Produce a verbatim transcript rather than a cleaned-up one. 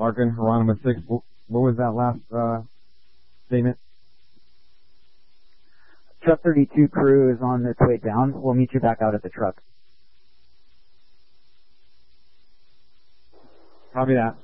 Larkin, Hieronymus six. What, what was that last uh, statement? Truck thirty-two crew is on its way down. We'll meet you back out at the truck. Copy that.